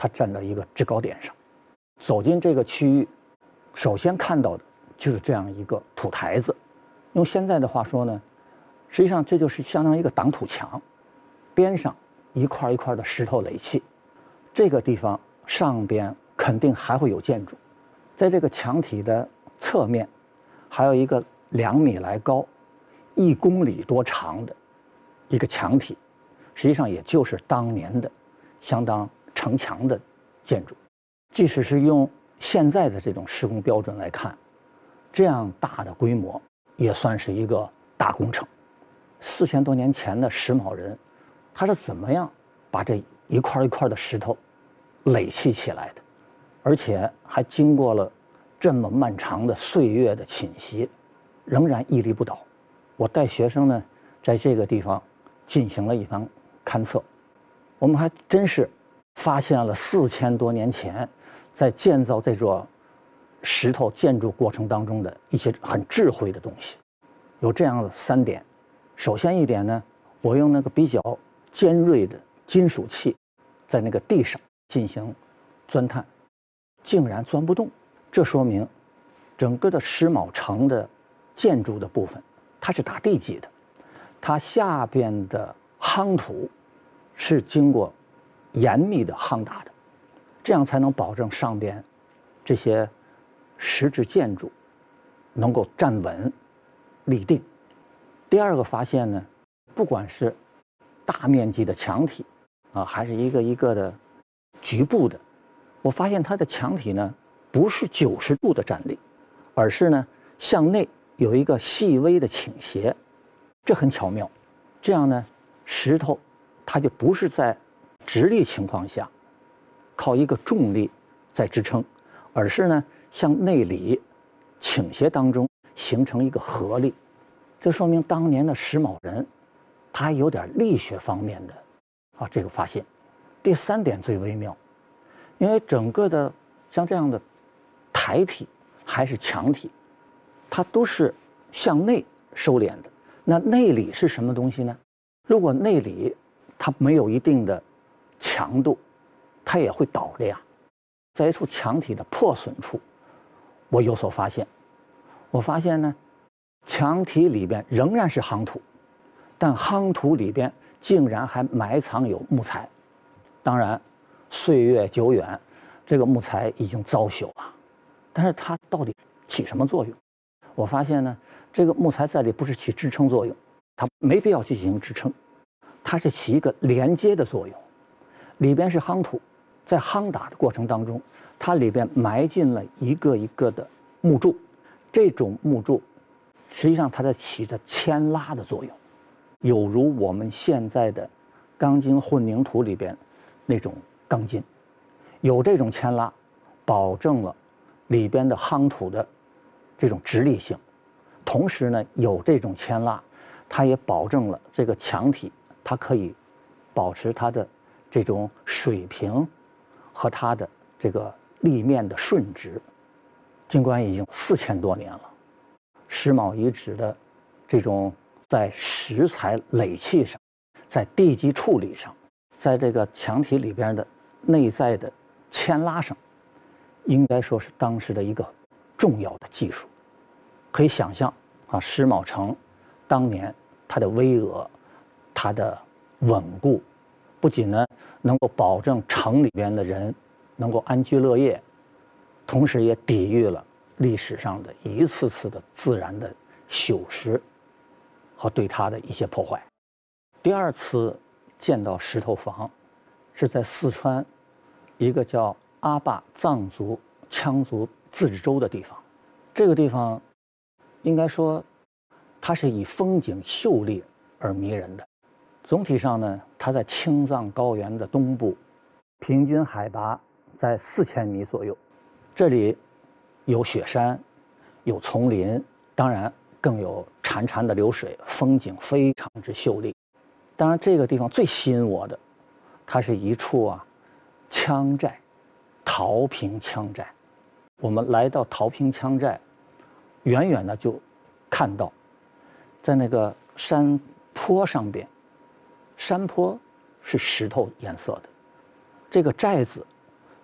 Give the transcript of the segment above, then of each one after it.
它站在一个制高点上。走进这个区域，首先看到的就是这样一个土台子。用现在的话说呢，实际上这就是相当于一个挡土墙，边上一块一块的石头垒砌。这个地方上边肯定还会有建筑，在这个墙体的侧面，还有一个2米来高、1公里多长的一个墙体，实际上也就是当年的相当城墙的建筑。即使是用现在的这种施工标准来看，这样大的规模也算是一个大工程。4000多年前的石峁人，他是怎么样把这一块一块的石头垒砌起来的？而且还经过了这么漫长的岁月的侵袭，仍然屹立不倒。我带学生呢，在这个地方进行了一番勘测，我们还真是发现了4000多年前在建造这座石头建筑过程当中的一些很智慧的东西。有这样的3点。首先一点呢，我用那个比较尖锐的金属器在那个地上进行钻探，竟然钻不动。这说明整个的石峁城的建筑的部分它是打地基的，它下边的夯土是经过严密的夯打的，这样才能保证上边这些石质建筑能够站稳立定。第二个发现呢，不管是大面积的墙体还是一个一个的局部的，我发现它的墙体呢不是90度的站立，而是呢向内有一个细微的倾斜，这很巧妙。这样呢，石头它就不是在直立情况下靠一个重力在支撑，而是呢向内里倾斜当中形成一个合力。这说明当年的石峁人他还有点力学方面的这个发现。第3点最微妙，因为整个的像这样的台体还是墙体，它都是向内收敛的。那内里是什么东西呢？如果内里它没有一定的强度，它也会倒的呀。在一处墙体的破损处，我有所发现。我发现呢，墙体里边仍然是夯土，但夯土里边竟然还埋藏有木材。当然，岁月久远，这个木材已经遭朽了，但是它到底起什么作用？我发现呢，这个木材在里不是起支撑作用，它没必要去进行支撑，它是起一个连接的作用。里边是夯土，在夯打的过程当中，它里边埋进了一个一个的木柱，这种木柱实际上它在起着牵拉的作用，有如我们现在的钢筋混凝土里边那种钢筋，有这种牵拉，保证了里边的夯土的这种直立性，同时呢有这种牵拉，它也保证了这个墙体它可以保持它的这种水平和它的这个立面的顺直。尽管已经4000多年了，石峁遗址的这种在石材垒砌上，在地基处理上，在这个墙体里边的内在的牵拉上，应该说是当时的一个重要的技术。可以想象石峁城当年它的巍峨，它的稳固，不仅呢能够保证城里边的人能够安居乐业，同时也抵御了历史上的一次次的自然的朽蚀和对它的一些破坏。第2次见到石头房是在四川一个叫阿坝藏族羌族自治州的地方。这个地方应该说它是以风景秀丽而迷人的。总体上呢，它在青藏高原的东部，平均海拔在4000米左右。这里有雪山，有丛林，当然更有潺潺的流水，风景非常之秀丽。当然这个地方最吸引我的，它是一处羌寨，陶坪羌寨。我们来到陶坪羌寨，远远的就看到在那个山坡上边，山坡是石头颜色的，这个寨子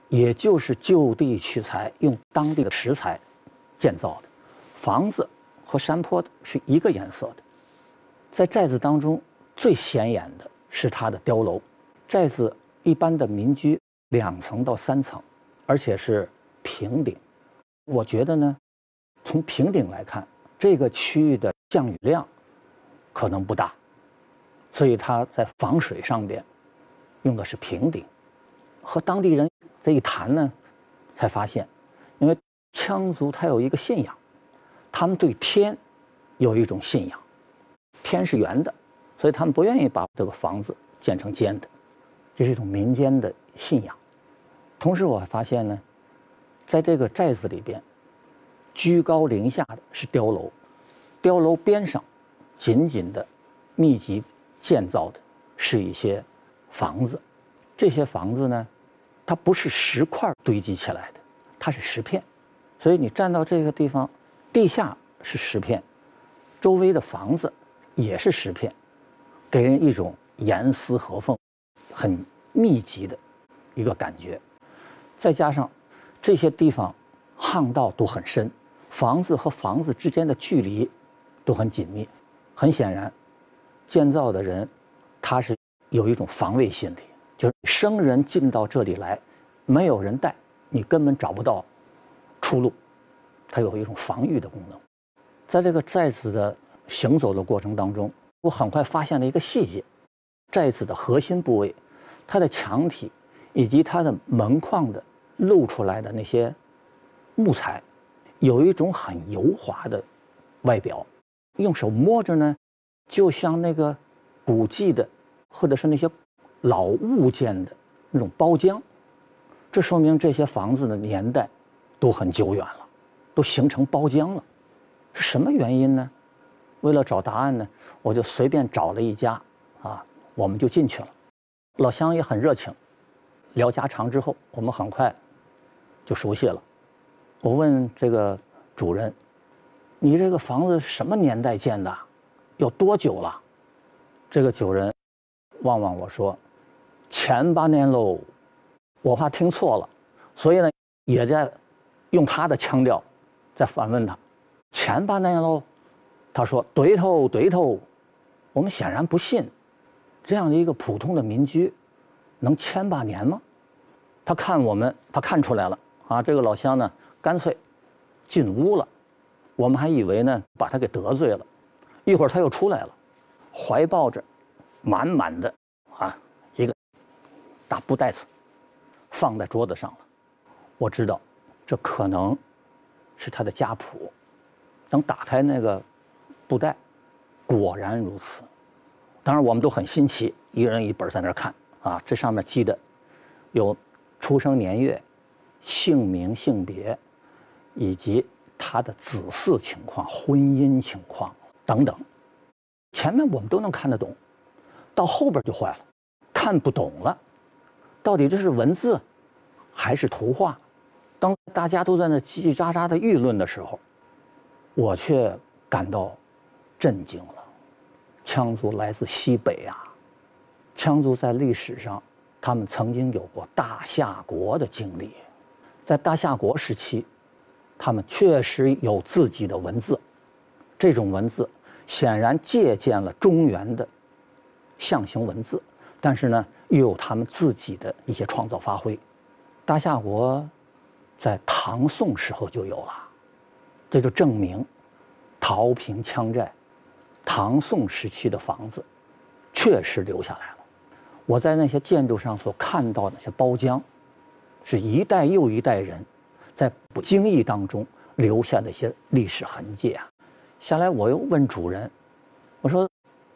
也就是就地取材，用当地的石材建造的房子和山坡是一个颜色的。在寨子当中最显眼的是它的碉楼。寨子一般的民居2层到3层，而且是平顶。我觉得呢，从平顶来看，这个区域的降雨量可能不大，所以它在防水上边用的是平顶。和当地人这一谈呢，才发现，因为羌族他有一个信仰，他们对天有一种信仰，天是圆的，所以他们不愿意把这个房子建成尖的，这是一种民间的信仰。同时我还发现呢，在这个寨子里边，居高临下的是碉楼，碉楼边上紧紧的密集建造的是一些房子。这些房子呢，它不是石块堆积起来的，它是石片，所以你站到这个地方，地下是石片，周围的房子也是石片，给人一种严丝合缝、很密集的一个感觉。再加上这些地方巷道都很深，房子和房子之间的距离都很紧密。很显然，建造的人他是有一种防卫心理，就是生人进到这里来，没有人带，你根本找不到出路，它有一种防御的功能。在这个寨子的行走的过程当中，我很快发现了一个细节：寨子的核心部位，它的墙体以及它的门框的露出来的那些木材，有一种很油滑的外表，用手摸着呢，就像那个古迹的或者是那些老物件的那种包浆。这说明这些房子的年代都很久远了，都形成包浆了。是什么原因呢？为了找答案呢，我就随便找了一家我们就进去了。老乡也很热情，聊家常之后，我们很快就熟悉了。我问这个主人：“你这个房子什么年代建的？有多久了？”这个主人望望我说：“前8年喽。”我怕听错了，所以呢，也在用他的腔调在反问他：“前8年喽？”他说：“对头，对头。”我们显然不信，这样的一个普通的民居能千把年吗？他看我们，他看出来了这个老乡呢，干脆进屋了。我们还以为呢把他给得罪了，一会儿他又出来了，怀抱着满满的一个大布袋子放在桌子上了。我知道这可能是他的家谱。等打开那个布袋，果然如此。当然我们都很新奇，一人一本在那儿看这上面记的有出生年月、姓名、性别，以及他的子嗣情况、婚姻情况等等。前面我们都能看得懂，到后边就坏了，看不懂了。到底这是文字还是图画？当大家都在那叽叽喳喳的议论的时候，我却感到震惊了。羌族来自西北羌族在历史上，他们曾经有过大夏国的经历，在大夏国时期，他们确实有自己的文字，这种文字显然借鉴了中原的象形文字，但是呢，又有他们自己的一些创造发挥。大夏国在唐宋时候就有了，这就证明陶坪羌寨唐宋时期的房子确实留下来了。我在那些建筑上所看到的那些包浆，是一代又一代人在不经意当中留下的一些历史痕迹下来我又问主人，我说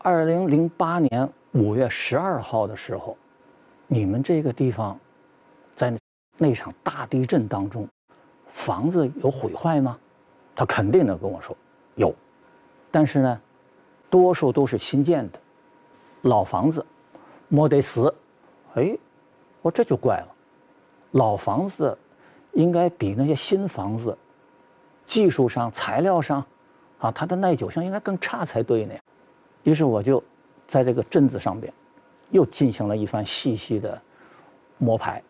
2008年5月12号的时候，你们这个地方在那场大地震当中，房子有毁坏吗？他肯定的跟我说有，但是呢，多数都是新建的老房子，没得死。我这就怪了，老房子应该比那些新房子技术上、材料上它的耐久性应该更差才对呢。于是我就在这个镇子上边又进行了一番细细的摸排。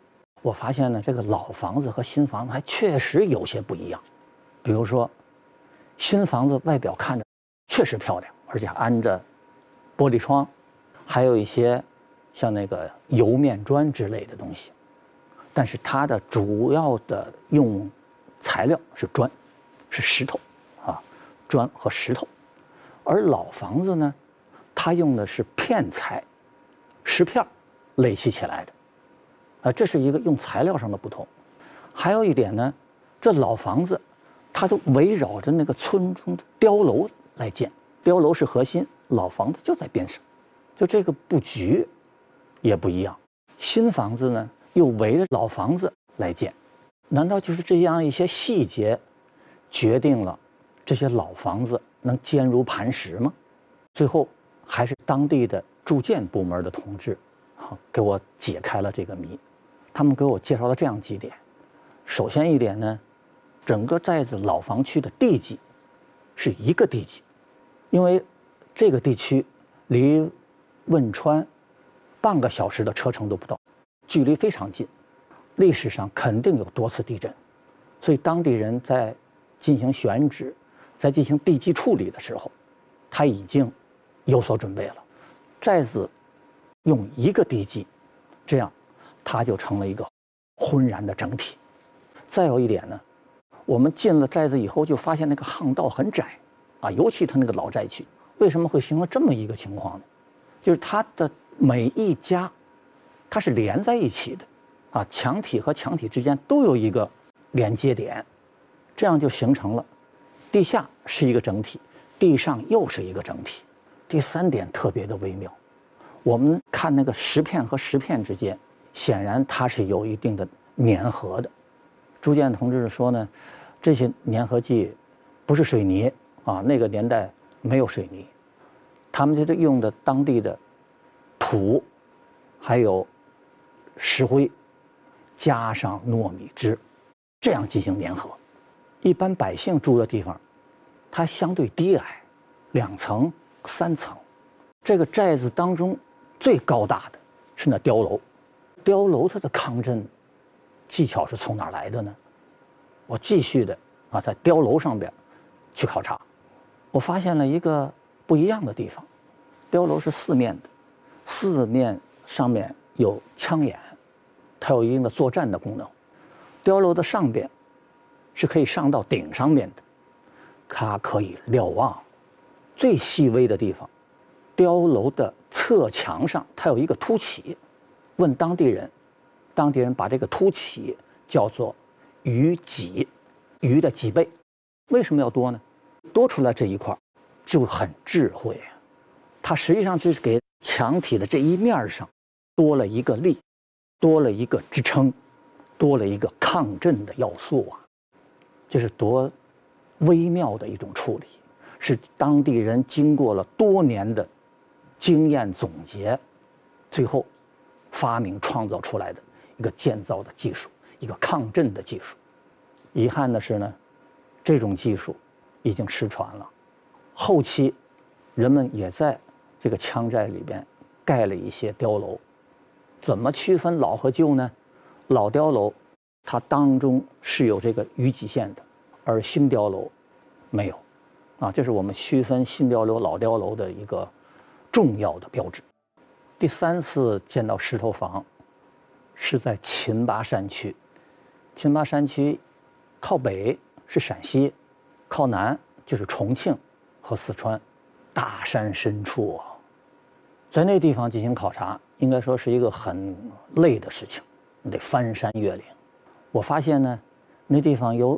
我发现呢，这个老房子和新房子还确实有些不一样。比如说，新房子外表看着确实漂亮，而且安着玻璃窗，还有一些像那个油面砖之类的东西。但是它的主要的用材料是砖，是石头，砖和石头。而老房子呢，它用的是片材，石片垒砌起来的，这是一个用材料上的不同。还有一点呢，这老房子它就围绕着那个村中的碉楼来建，碉楼是核心，老房子就在边上，就这个布局也不一样。新房子呢又围着老房子来建，难道就是这样一些细节决定了这些老房子能坚如磐石吗？最后还是当地的住建部门的同志给我解开了这个谜。他们给我介绍了这样几点。首先一点呢，整个寨子老房区的地基是一个地基，因为这个地区离汶川半个小时的车程都不到，距离非常近，历史上肯定有多次地震，所以当地人在进行选址，在进行地基处理的时候，他已经有所准备了。寨子用一个地基，这样它就成了一个浑然的整体。再有一点呢，我们进了寨子以后，就发现那个巷道很窄尤其它那个老寨区，为什么会形成这么一个情况呢？就是它的每一家它是连在一起的墙体和墙体之间都有一个连接点，这样就形成了地下是一个整体，地上又是一个整体。第三点特别的微妙，我们看那个石片和石片之间，显然它是有一定的粘合的。朱建同志说呢，这些粘合剂不是水泥那个年代没有水泥，他们就用的当地的土，还有石灰，加上糯米汁，这样进行粘合。一般百姓住的地方，它相对低矮，2层、3层。这个寨子当中最高大的是那碉楼，碉楼它的抗震技巧是从哪儿来的呢？我继续的在碉楼上边去考察，我发现了一个不一样的地方。碉楼是4面的，4面上面有枪眼，它有一定的作战的功能。碉楼的上边是可以上到顶上面的，它可以瞭望。最细微的地方，碉楼的侧墙上它有一个凸起。问当地人，当地人把这个凸起叫做鱼脊，鱼的几倍。为什么要多呢？多出来这一块就很智慧它实际上就是给墙体的这一面上多了一个力，多了一个支撑，多了一个抗震的要素这是多微妙的一种处理，是当地人经过了多年的经验总结，最后发明创造出来的一个建造的技术，一个抗震的技术。遗憾的是呢，这种技术已经失传了。后期人们也在这个羌寨里边盖了一些碉楼。怎么区分老和旧呢？老碉楼它当中是有这个鱼脊线的，而新碉楼没有这是我们区分新碉楼老碉楼的一个重要的标志。第3次见到石头房是在秦巴山区。秦巴山区靠北是陕西，靠南就是重庆和四川，大山深处在那地方进行考察，应该说是一个很累的事情，你得翻山越岭。我发现呢，那地方有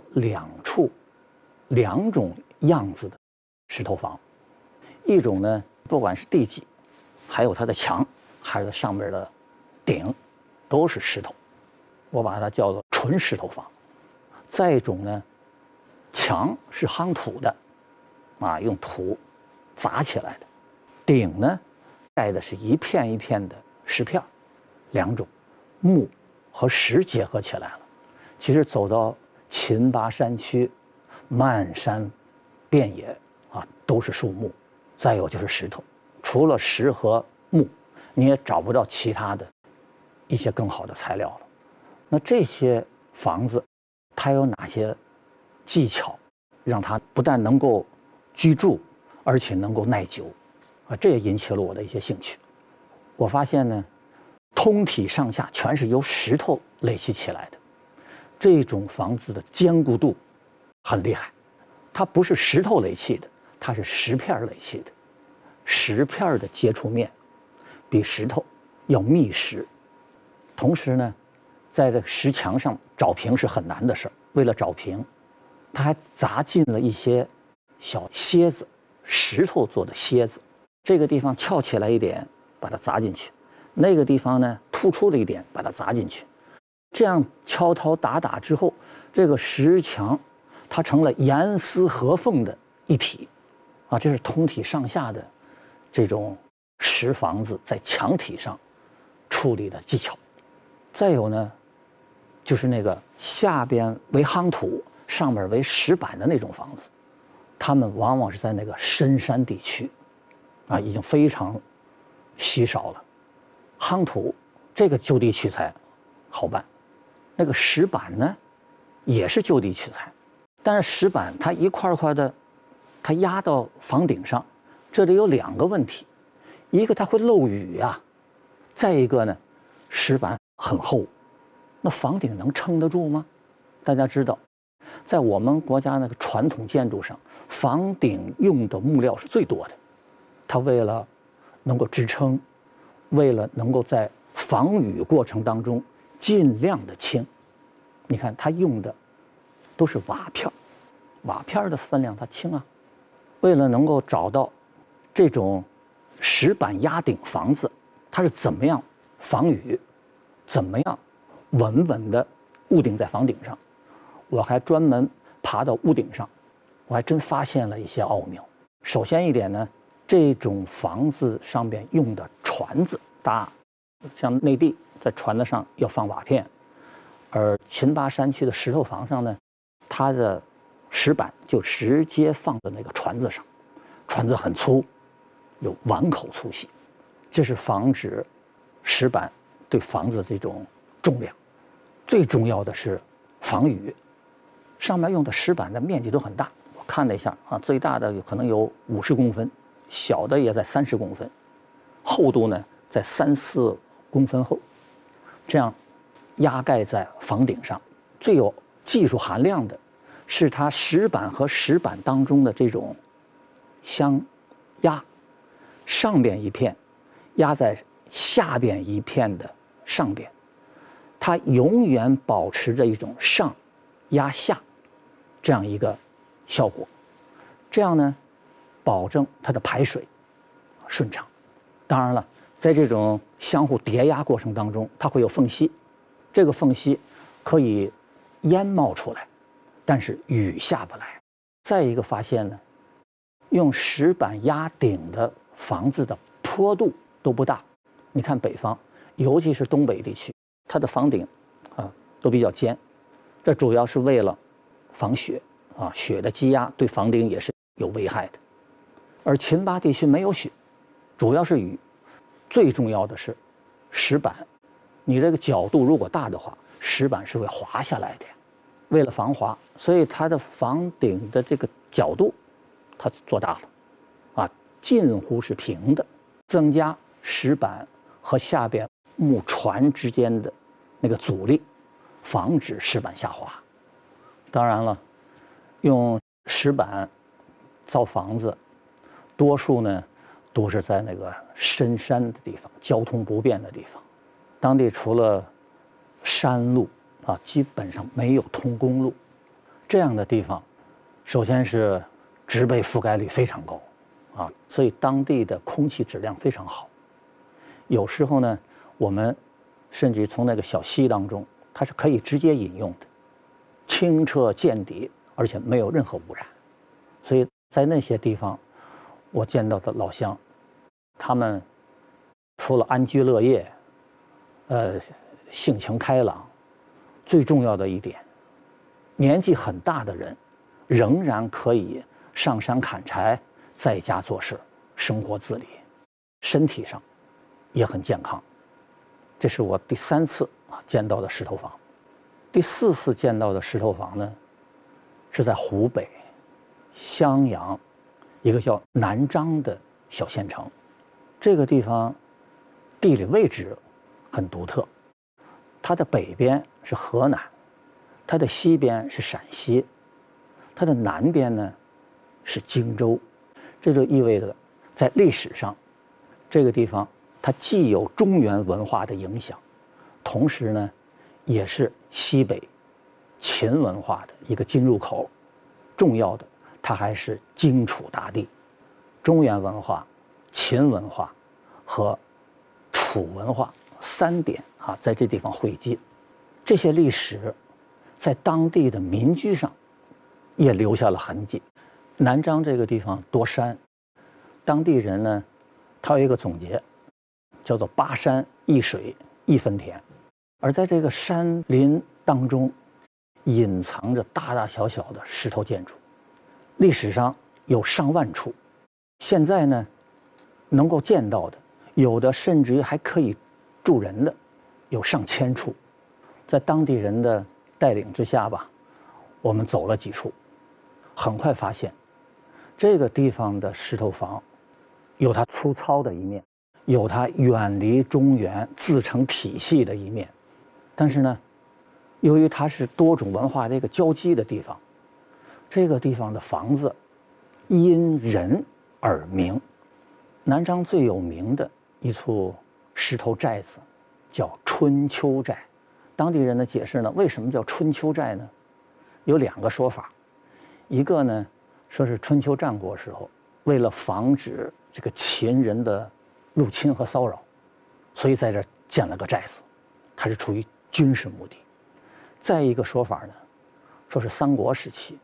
2种样子的石头房，一种呢，不管是地基，还有它的墙，还是上面的顶，都是石头，我把它叫做纯石头房。再一种呢，墙是夯土的，用土砸起来的，顶呢盖的是一片一片的石片，2种木和石结合起来了。其实走到秦巴山区，漫山遍野都是树木，再有就是石头，除了石和木，你也找不到其他的一些更好的材料了。 那这些房子，它有哪些技巧，让它不但能够居住，而且能够耐久？这也引起了我的一些兴趣。我发现呢，通体上下全是由石头垒砌起来的，这种房子的坚固度很厉害。它不是石头垒砌的，它是石片垒砌的。石片的接触面比石头要密实，同时呢，在这石墙上找平是很难的事儿。为了找平，它还砸进了一些小楔子，石头做的楔子。这个地方翘起来一点，把它砸进去；那个地方呢突出了一点，把它砸进去。这样敲敲打打之后，这个石墙它成了严丝合缝的一体。这是通体上下的这种石房子在墙体上处理的技巧。再有呢，就是那个下边为夯土，上面为石板的那种房子，他们往往是在那个深山地区，已经非常稀少了。夯土这个就地取材好办，那个石板呢也是就地取材，但是石板它一块一块的，它压到房顶上，这里有两个问题，一个它会漏雨啊，再一个呢，石板很厚，那房顶能撑得住吗？大家知道，在我们国家那个传统建筑上，房顶用的木料是最多的。它为了能够支撑，为了能够在防雨过程当中尽量的轻，你看它用的都是瓦片，瓦片的分量它轻啊。为了能够找到这种石板压顶房子，它是怎么样防雨，怎么样稳稳的固定在房顶上，我还专门爬到屋顶上，我还真发现了一些奥妙。首先一点呢，这种房子上边用的椽子大，像内地在椽子上要放瓦片，而秦巴山区的石头房上呢，它的石板就直接放在那个椽子上，椽子很粗，有碗口粗细，这是防止石板对房子这种重量。最重要的是防雨，上面用的石板的面积都很大，我看了一下最大的可能有50公分，小的也在30公分，厚度呢在3、4公分厚，这样压盖在房顶上。最有技术含量的是它石板和石板当中的这种相压，上边一片压在下边一片的上边，它永远保持着一种上压下这样一个效果，这样呢保证它的排水顺畅。当然了，在这种相互叠压过程当中，它会有缝隙，这个缝隙可以烟冒出来，但是雨下不来。再一个发现呢，用石板压顶的房子的坡度都不大。你看北方，尤其是东北地区，它的房顶都比较尖，这主要是为了防雪雪的积压对房顶也是有危害的。而秦巴地区没有雪，主要是雨，最重要的是石板，你这个角度如果大的话，石板是会滑下来的。为了防滑，所以它的房顶的这个角度它做大了近乎是平的，增加石板和下边木椽之间的那个阻力，防止石板下滑。当然了，用石板造房子，多数呢都是在那个深山的地方，交通不便的地方，当地除了山路基本上没有通公路，这样的地方，首先是植被覆盖率非常高所以当地的空气质量非常好。有时候呢，我们甚至从那个小溪当中，它是可以直接饮用的，清澈见底，而且没有任何污染。所以在那些地方，我见到的老乡，他们除了安居乐业，性情开朗，最重要的一点，年纪很大的人仍然可以上山砍柴，在家做事，生活自理，身体上也很健康。这是我第3次见到的石头房。 第4次见到的石头房呢，是在湖北襄阳一个叫南章的小县城。这个地方地理位置很独特，它的北边是河南，它的西边是陕西，它的南边呢是荆州。这就意味着在历史上，这个地方它既有中原文化的影响，同时呢也是西北秦文化的一个进入口。重要的，它还是荆楚大地，中原文化、秦文化和楚文化3点在这地方汇集。这些历史在当地的民居上也留下了痕迹。南章这个地方多山，当地人呢，他有一个总结，叫做8山1水1分田。而在这个山林当中，隐藏着大大小小的石头建筑，历史上有上万处，现在呢，能够见到的，有的甚至于还可以住人的，有上千处。在当地人的带领之下吧，我们走了几处，很快发现，这个地方的石头房，有它粗糙的一面，有它远离中原自成体系的一面。但是呢，由于它是多种文化的一个交集的地方，这个地方的房子因人而名。南章最有名的一处石头寨子叫春秋寨。当地人的解释呢，为什么叫春秋寨呢？有2个说法。一个呢，说是春秋战国时候，为了防止这个秦人的入侵和骚扰，所以在这建了个寨子，它是出于军事目的。再一个说法呢，说是三国时期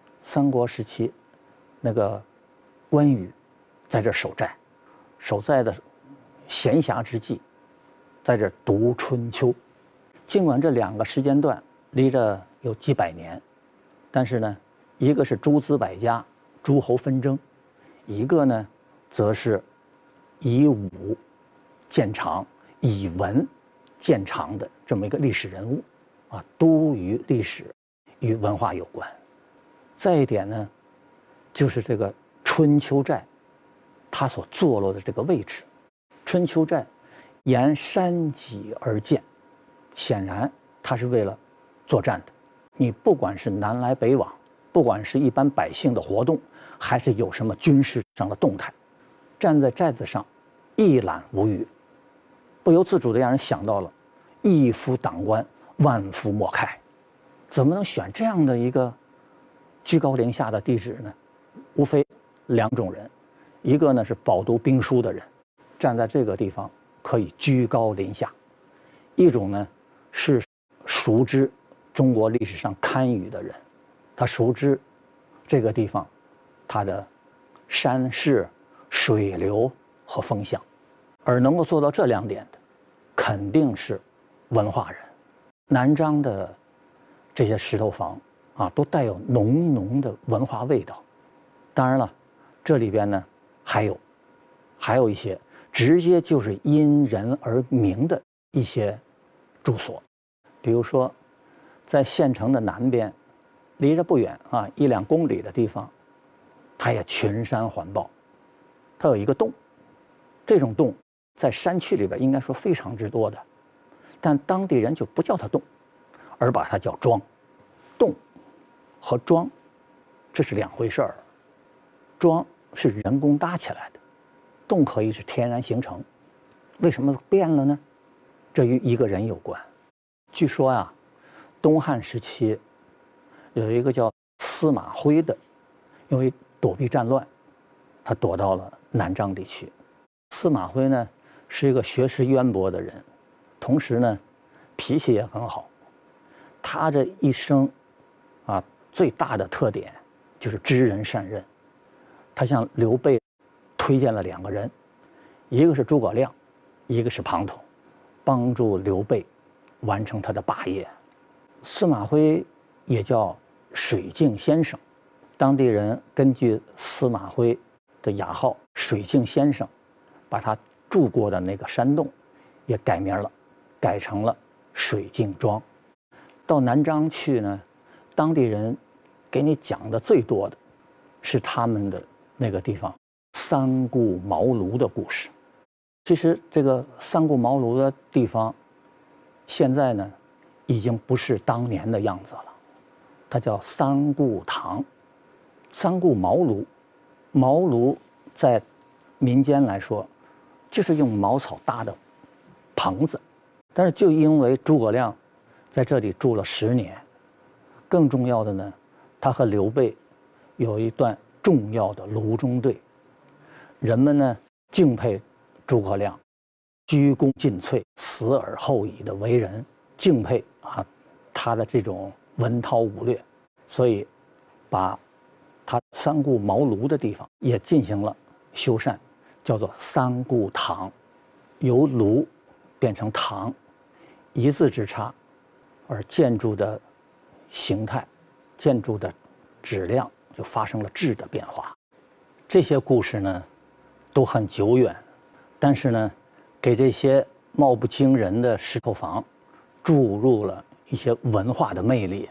那个关羽在这守寨，守在的闲暇之际，在这读春秋。尽管这2个时间段离着有几百年，但是呢，一个是诸子百家、诸侯纷争，一个呢，则是以武见长、以文见长的这么一个历史人物，都与历史与文化有关。再一点呢，就是这个春秋寨，它所坐落的这个位置。春秋寨沿山脊而建，显然它是为了作战的。你不管是南来北往，不管是一般百姓的活动，还是有什么军事上的动态，站在寨子上一览无余，不由自主地让人想到了一夫当关，万夫莫开。怎么能选这样的一个居高临下的地址呢？无非2种人，一个呢是饱读兵书的人，站在这个地方可以居高临下；一种呢是熟知中国历史上堪舆的人，他熟知这个地方它的山势、水流和风向，而能够做到这2点的，肯定是文化人。南章的这些石头房都带有浓浓的文化味道。当然了，这里边呢还有一些直接就是因人而名的一些住所，比如说在县城的南边，离着不远1-2公里的地方，它也群山环抱，它有一个洞。这种洞在山区里边应该说非常之多的，但当地人就不叫它洞，而把它叫庄。洞和庄这是2回事儿。庄是人工搭起来的，洞可以是天然形成。为什么变了呢？这与一个人有关。据说东汉时期有一个叫司马徽的，因为躲避战乱，他躲到了南章地区。司马徽呢是一个学识渊博的人，同时呢脾气也很好。他这一生最大的特点就是知人善任。他向刘备推荐了2个人，一个是诸葛亮，一个是庞统，帮助刘备完成他的霸业。司马徽也叫水镜先生，当地人根据司马徽的雅号水镜先生，把他住过的那个山洞也改名了，改成了水镜庄。 到南章去呢，当地人给你讲的最多的是他们的那个地方三顾茅庐的故事。其实这个三顾茅庐的地方，现在呢已经不是当年的样子了，它叫三顾堂。三顾茅庐，茅庐在民间来说，就是用茅草搭的棚子。但是就因为诸葛亮在这里住了10年，更重要的呢，他和刘备有一段重要的炉中对。人们呢敬佩诸葛亮鞠躬尽瘁、死而后已的为人，敬佩他的这种文韬武略，所以把他三顾茅庐的地方也进行了修缮，叫做三顾堂，由庐变成堂，一字之差，而建筑的形态、建筑的质量就发生了质的变化。这些故事呢都很久远，但是呢给这些貌不惊人的石头房注入了一些文化的魅力。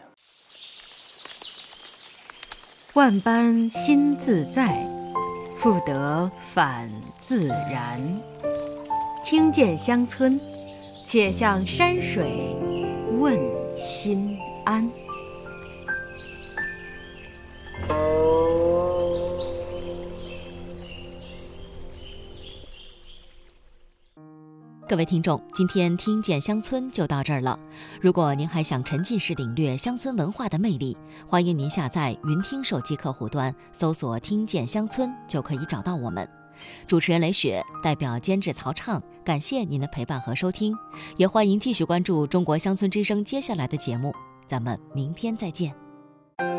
万般心自在，复得返自然。听见乡村，且向山水问心安。 各位听众，今天听见乡村就到这儿了。如果您还想沉浸式领略乡村文化的魅力，欢迎您下载云听手机客户端，搜索听见乡村就可以找到我们。主持人雷雪代表监制曹畅，感谢您的陪伴和收听，也欢迎继续关注中国乡村之声接下来的节目，咱们明天再见。